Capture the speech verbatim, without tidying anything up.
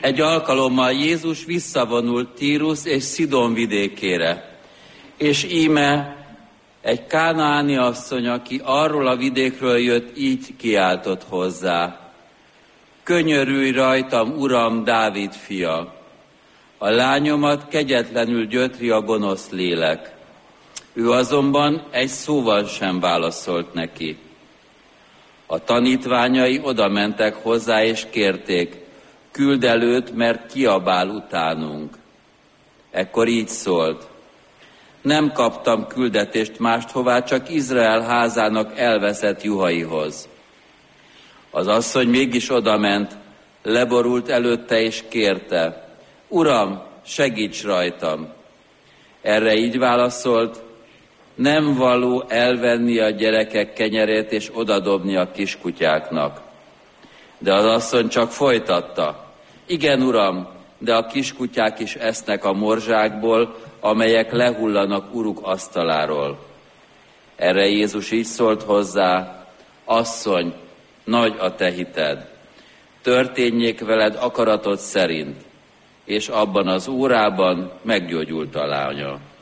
Egy alkalommal Jézus visszavonult Tírus és Szidon vidékére, és íme egy kánaáni asszony, aki arról a vidékről jött, így kiáltott hozzá: könyörülj rajtam, Uram, Dávid fia! A lányomat kegyetlenül gyötri a gonosz lélek. Ő azonban egy szóval sem válaszolt neki. A tanítványai odamentek hozzá és kérték: küld el őt, mert kiabál utánunk. Ekkor így szólt: nem kaptam küldetést máshová, csak Izrael házának elveszett juhaihoz. Az asszony mégis odament, leborult előtte és kérte: Uram, segíts rajtam! Erre így válaszolt: nem való elvenni a gyerekek kenyerét és odadobni a kiskutyáknak. De az asszony csak folytatta: igen, Uram, de a kiskutyák is esznek a morzsákból, amelyek lehullanak uruk asztaláról. Erre Jézus így szólt hozzá: asszony, nagy a te hited, történjék veled akaratod szerint. És abban az órában meggyógyult a lánya.